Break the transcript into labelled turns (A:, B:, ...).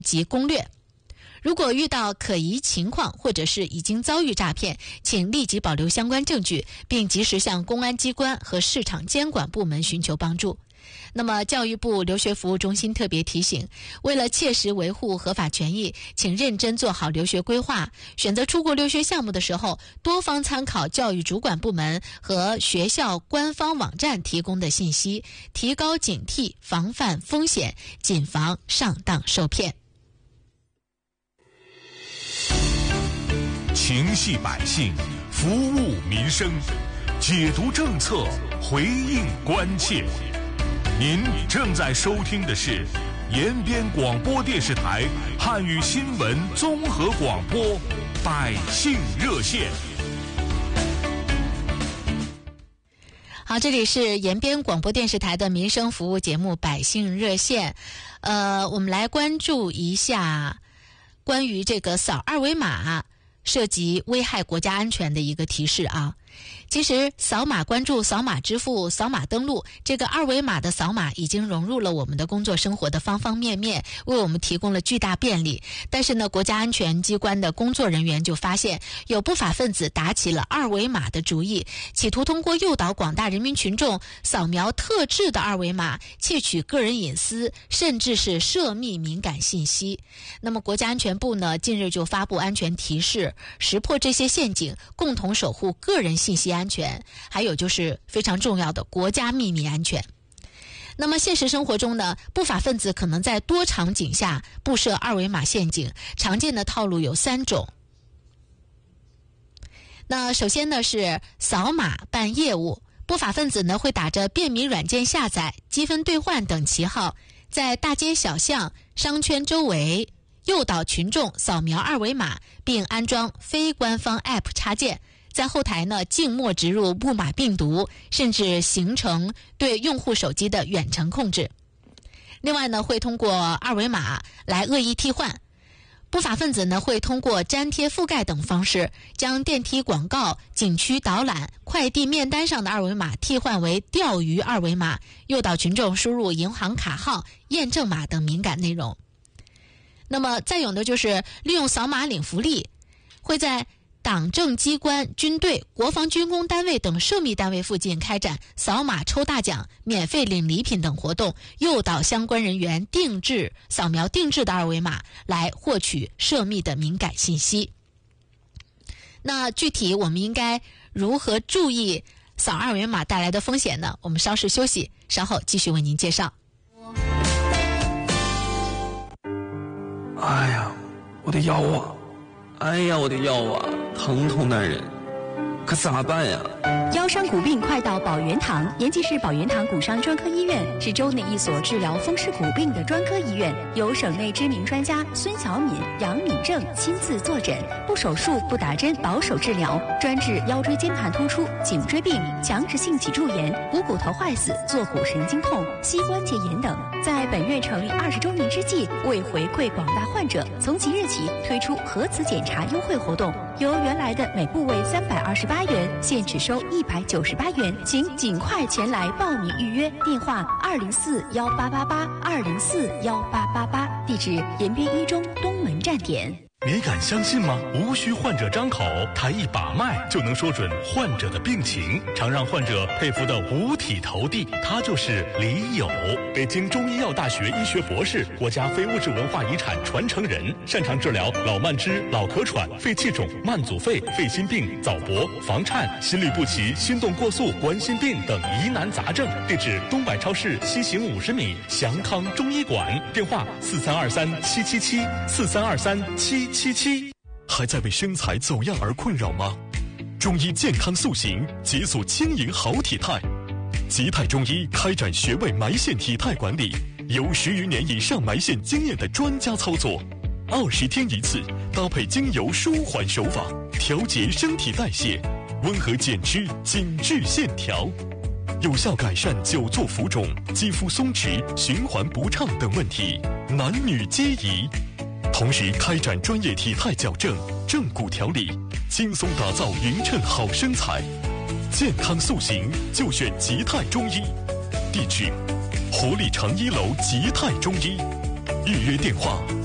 A: 及攻略。如果遇到可疑情况或者是已经遭遇诈骗，请立即保留相关证据，并及时向公安机关和市场监管部门寻求帮助。那么教育部留学服务中心特别提醒，为了切实维护合法权益，请认真做好留学规划，选择出国留学项目的时候，多方参考教育主管部门和学校官方网站提供的信息，提高警惕，防范风险，谨防上当受骗。
B: 情系百姓，服务民生，解读政策，回应关切。您正在收听的是延边广播电视台汉语新闻综合广播百姓热线。
A: 好，这里是延边广播电视台的民生服务节目百姓热线。我们来关注一下关于这个扫二维码涉及危害国家安全的一个提示啊。其实扫码关注、扫码支付、扫码登录，这个二维码的扫码已经融入了我们的工作生活的方方面面，为我们提供了巨大便利。但是呢，国家安全机关的工作人员就发现，有不法分子打起了二维码的主意，企图通过诱导广大人民群众扫描特制的二维码，窃取个人隐私，甚至是涉密敏感信息。那么国家安全部呢，近日就发布安全提示，识破这些陷阱，共同守护个人信息安全，还有就是非常重要的国家秘密安全。那么现实生活中呢，不法分子可能在多场景下布设二维码陷阱，常见的套路有3种。那首先呢是扫码办业务，不法分子呢会打着便民软件下载、积分兑换等旗号，在大街小巷、商圈周围诱导群众扫描二维码，并安装非官方 App 插件，在后台呢静默植入木马病毒，甚至形成对用户手机的远程控制。另外呢，会通过二维码来恶意替换。不法分子呢会通过粘贴覆盖等方式，将电梯广告、景区导览、快递面单上的二维码替换为钓鱼二维码，诱导群众输入银行卡号、验证码等敏感内容。那么再有呢，就是利用扫码领福利，会在党政机关、军队、国防军工单位等涉密单位附近开展扫码抽大奖、免费领礼品等活动，诱导相关人员扫描定制的二维码，来获取涉密的敏感信息。那具体我们应该如何注意扫二维码带来的风险呢？我们稍事休息，稍后继续为您介绍。
C: 哎呀，我的腰啊！哎呀，我的腰啊，疼痛难忍，可咋办呀？
D: 腰伤骨病快到保元堂，延吉市保元堂骨伤专科医院是州内一所治疗风湿骨病的专科医院，由省内知名专家孙小敏、杨敏正亲自坐诊，不手术不打针，保守治疗，专治腰椎间盘突出、颈椎病、强直性脊柱炎、股骨头坏死、坐骨神经痛、膝关节炎等。在本院成立20周年之际，为回馈广大患者，从即日起推出核磁检查优惠活动，由原来的每部位328元，现只收198元，请尽快前来报名预约。电话204-1888，204-1888，地址延边一中东门站点。
B: 你敢相信吗？无需患者张口，他一把脉就能说准患者的病情，常让患者佩服的五体投地。他就是李友，北京中医药大学医学博士，国家非物质文化遗产传承人，擅长治疗老慢支、老咳喘、肺气肿、慢阻肺、肺心病、早搏、房颤、心律不齐、心动过速、冠心病等疑难杂症。地址东百超市西行50米，祥康中医馆。电话4323-777，4323-777。还在为身材走样而困扰吗？中医健康塑形，解锁轻盈好体态。吉泰中医开展穴位埋线体态管理，有10余年以上埋线经验的专家操作，20天一次，搭配精油舒缓手法，调节身体代谢，温和减脂，紧致线条，有效改善久坐浮肿、肌肤松弛、循环不畅等问题，男女皆宜。同时开展专业体态矫正、正骨调理，轻松打造匀称好身材。健康塑形就选吉泰中医，地址活力城1楼吉泰中医，预约电话